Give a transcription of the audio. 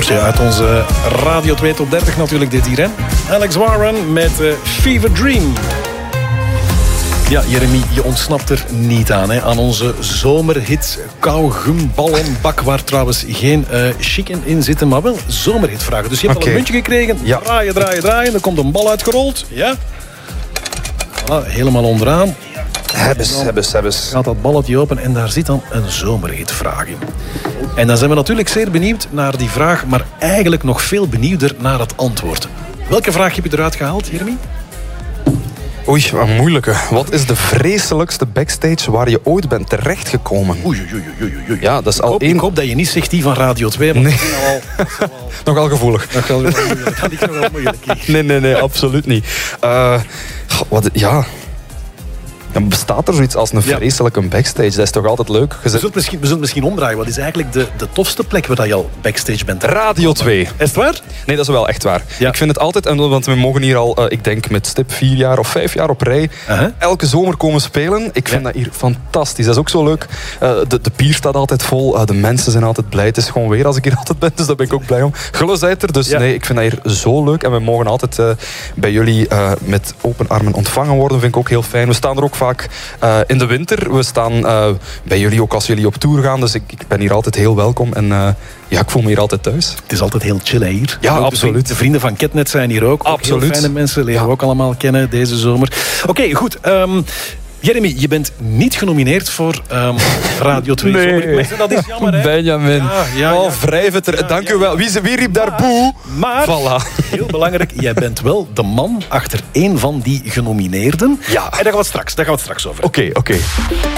hoort je uit onze Radio 2 Top 30 natuurlijk dit hier, hè? Alex Warren met Fever Dream. Ja, Jeremy, je ontsnapt er niet aan, hè? Aan onze zomerhit kauwgumballonbak, waar trouwens geen chicken in zitten, maar wel zomerhitvragen. Dus je hebt al een muntje gekregen, ja. draaien, er komt een bal uitgerold. Ja? Voilà, helemaal onderaan. Hebbes. Gaat dat balletje open en daar zit dan een zomerhitvraag in. En dan zijn we natuurlijk zeer benieuwd naar die vraag, maar eigenlijk nog veel benieuwder naar het antwoord. Welke vraag heb je eruit gehaald, Jeremy? Oei, wat moeilijke. Wat is de vreselijkste backstage waar je ooit bent terechtgekomen? Oei. Ja, dat is Ik hoop dat je niet zegt die van Radio 2, want nee. Dat is Nogal gevoelig. Dat is nog wel moeilijk. Nee, absoluut niet. Dan bestaat er zoiets als een vreselijke backstage. Dat is toch altijd leuk? We zullen misschien omdraaien. Wat is eigenlijk de tofste plek waar je al backstage bent? Radio 2. Is het waar? Nee, dat is wel echt waar. Ja. Ik vind het altijd, want we mogen hier al, ik denk met stip 4 jaar of 5 jaar op rij, elke zomer komen spelen. Ik vind dat hier fantastisch. Dat is ook zo leuk. De pier staat altijd vol. De mensen zijn altijd blij. Het is gewoon weer als ik hier altijd ben, dus daar ben ik ook blij om. Gulle zijt er, dus nee, ik vind dat hier zo leuk. En we mogen altijd bij jullie met open armen ontvangen worden. Vind ik ook heel fijn. We staan er ook vaak in de winter. We staan bij jullie ook als jullie op tour gaan. Dus ik ben hier altijd heel welkom. En ik voel me hier altijd thuis. Het is altijd heel chill hier. Ja, absoluut. De vrienden van Ketnet zijn hier ook. Absoluut. Heel fijne mensen. Leren we ook allemaal kennen deze zomer. Oké, goed. Jeremy, je bent niet genomineerd voor Radio 2 Zomerquiz. Dat is jammer, hè? Benjamin. Ja. Wrijf het er. Dank u wel. Wie riep daar boe? Maar, voilà. Heel belangrijk, jij bent wel de man achter één van die genomineerden. Ja. En daar gaan we het straks over. Oké.